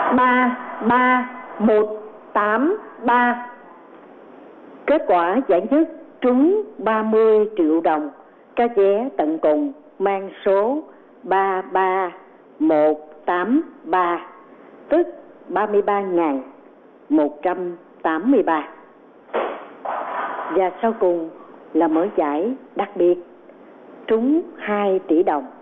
333183. Kết quả giải nhất trúng 30 triệu đồng. Cá vé tận cùng mang số 33183, tức 33.183. Và sau cùng là mở giải đặc biệt trúng 2 tỷ đồng.